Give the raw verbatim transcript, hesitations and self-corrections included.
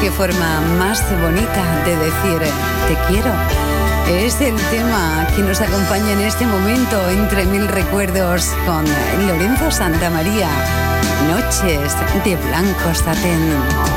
Qué forma más bonita de decir te quiero. Es el tema que nos acompaña en este momento entre mil recuerdos con Lorenzo Santamaría. Noches de blanco satén.